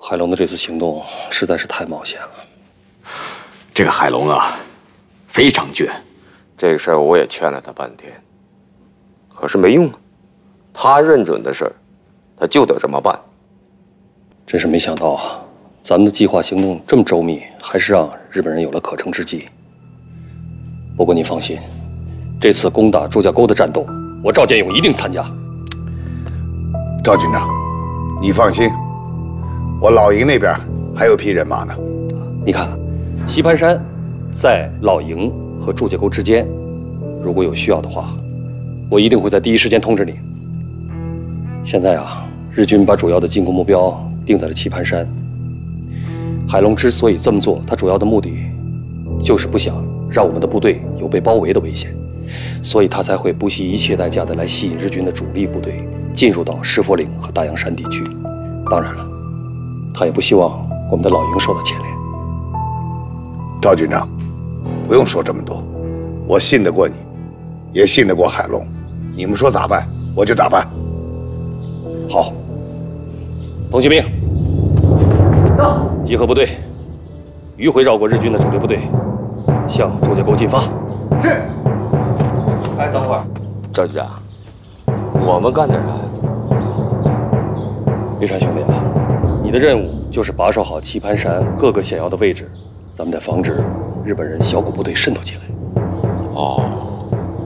海龙的这次行动实在是太冒险了。 这个海龙啊，非常倔。 这个事儿我也劝了他半天，可是没用啊。他认准的事儿，他就得这么办。 真是没想到啊，咱们的计划行动这么周密，还是让日本人有了可乘之机。不过你放心，这次攻打朱家沟的战斗，我赵建勇一定参加。 赵军长，你放心，我老营那边还有批人马呢。 你看，棋盘山在老营和朱家沟之间，如果有需要的话，我一定会在第一时间通知你。现在啊，日军把主要的进攻目标定在了棋盘山。海龙之所以这么做，他主要的目的就是不想让我们的部队有被包围的危险，所以他才会不惜一切代价的来吸引日军的主力部队进入到石佛岭和大洋山地区。当然了，他也不希望我们的老营受到牵连。 赵军长，不用说这么多，我信得过你，也信得过海龙。你们说咋办，我就咋办。 好，通信兵，到，集合部队，迂回绕过日军的主力部队，向朱家沟进发。 是。 哎，等会儿，赵局长，我们干点啥呀？ 玉山兄弟啊，你的任务就是把守好棋盘山各个险要的位置，咱们得防止日本人小股部队渗透进来。 哦。